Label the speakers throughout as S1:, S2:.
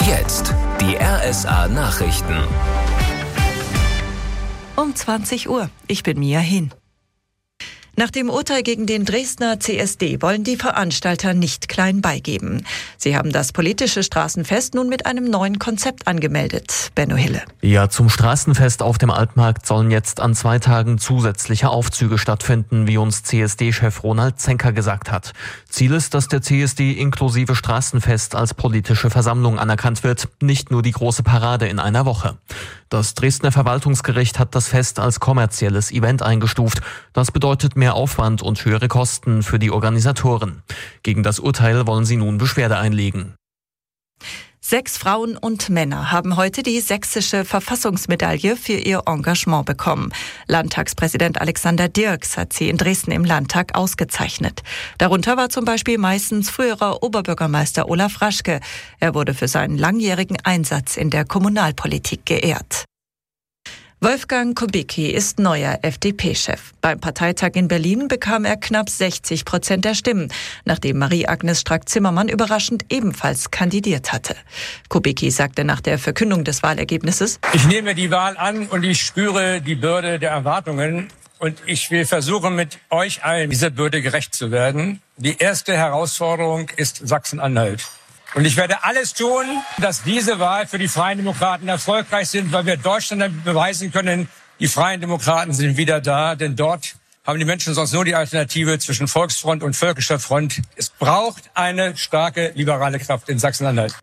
S1: Jetzt die RSA Nachrichten.
S2: Um 20 Uhr. Ich bin Mia Hin. Nach dem Urteil gegen den Dresdner CSD wollen die Veranstalter nicht klein beigeben. Sie haben das politische Straßenfest nun mit einem neuen Konzept angemeldet. Benno Hille.
S3: Ja, zum Straßenfest auf dem Altmarkt sollen jetzt an 2 Tagen zusätzliche Aufzüge stattfinden, wie uns CSD-Chef Ronald Zenker gesagt hat. Ziel ist, dass der CSD inklusive Straßenfest als politische Versammlung anerkannt wird, nicht nur die große Parade in einer Woche. Das Dresdner Verwaltungsgericht hat das Fest als kommerzielles Event eingestuft. Das bedeutet mehr Aufwand und höhere Kosten für die Organisatoren. Gegen das Urteil wollen sie nun Beschwerde einlegen.
S2: 6 Frauen und Männer haben heute die sächsische Verfassungsmedaille für ihr Engagement bekommen. Landtagspräsident Alexander Dirks hat sie in Dresden im Landtag ausgezeichnet. Darunter war zum Beispiel Meißens früherer Oberbürgermeister Olaf Raschke. Er wurde für seinen langjährigen Einsatz in der Kommunalpolitik geehrt. Wolfgang Kubicki ist neuer FDP-Chef. Beim Parteitag in Berlin bekam er knapp 60% der Stimmen, nachdem Marie-Agnes Strack-Zimmermann überraschend ebenfalls kandidiert hatte. Kubicki sagte nach der Verkündung des Wahlergebnisses:
S4: Ich nehme die Wahl an und ich spüre die Bürde der Erwartungen. Und ich will versuchen, mit euch allen dieser Bürde gerecht zu werden. Die erste Herausforderung ist Sachsen-Anhalt. Und ich werde alles tun, dass diese Wahl für die Freien Demokraten erfolgreich sind, weil wir Deutschland damit beweisen können, die Freien Demokraten sind wieder da. Denn dort haben die Menschen sonst nur die Alternative zwischen Volksfront und Völkischer Front. Es braucht eine starke liberale Kraft in Sachsen-Anhalt.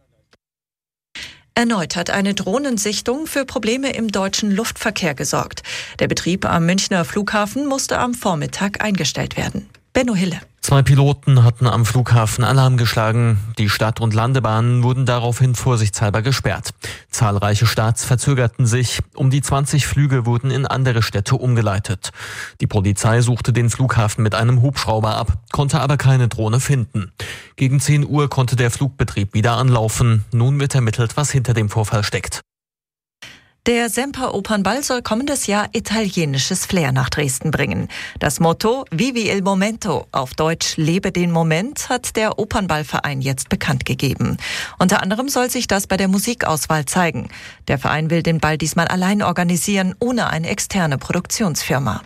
S2: Erneut hat eine Drohnensichtung für Probleme im deutschen Luftverkehr gesorgt. Der Betrieb am Münchner Flughafen musste am Vormittag eingestellt werden. Benno Hille.
S3: 2 Piloten hatten am Flughafen Alarm geschlagen. Die Stadt- und Landebahnen wurden daraufhin vorsichtshalber gesperrt. Zahlreiche Starts verzögerten sich. Um die 20 Flüge wurden in andere Städte umgeleitet. Die Polizei suchte den Flughafen mit einem Hubschrauber ab, konnte aber keine Drohne finden. Gegen 10 Uhr konnte der Flugbetrieb wieder anlaufen. Nun wird ermittelt, was hinter dem Vorfall steckt.
S2: Der Semper Opernball soll kommendes Jahr italienisches Flair nach Dresden bringen. Das Motto Vivi il Momento, auf Deutsch Lebe den Moment, hat der Opernballverein jetzt bekannt gegeben. Unter anderem soll sich das bei der Musikauswahl zeigen. Der Verein will den Ball diesmal allein organisieren, ohne eine externe Produktionsfirma.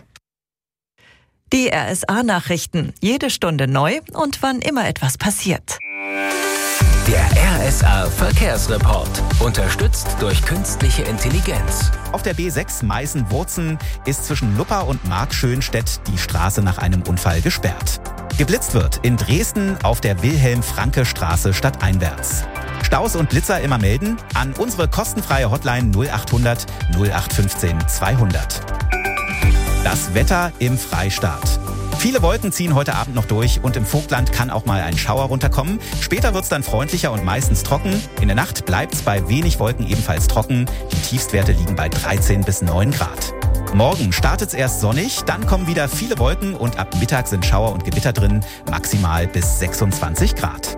S2: Die RSA-Nachrichten, jede Stunde neu und wann immer etwas passiert.
S1: Der RSA Verkehrsreport, unterstützt durch künstliche Intelligenz.
S5: Auf der B6 Meißen-Wurzen ist zwischen Luppa und Markschönstedt die Straße nach einem Unfall gesperrt. Geblitzt wird in Dresden auf der Wilhelm-Franke-Straße stadteinwärts. Staus und Blitzer immer melden an unsere kostenfreie Hotline 0800 0815 200. Das Wetter im Freistaat. Viele Wolken ziehen heute Abend noch durch und im Vogtland kann auch mal ein Schauer runterkommen. Später wird's dann freundlicher und meistens trocken. In der Nacht bleibt's bei wenig Wolken ebenfalls trocken. Die Tiefstwerte liegen bei 13 bis 9 Grad. Morgen startet's erst sonnig, dann kommen wieder viele Wolken und ab Mittag sind Schauer und Gewitter drin, maximal bis 26 Grad.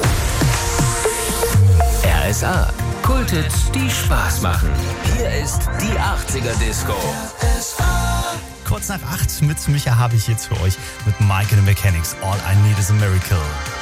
S1: RSA, Kulthits, die Spaß machen. Hier ist die 80er Disco.
S6: Kurz nach 8 mit Micha habe ich jetzt für euch mit Mike and the Mechanics. All I Need is a Miracle.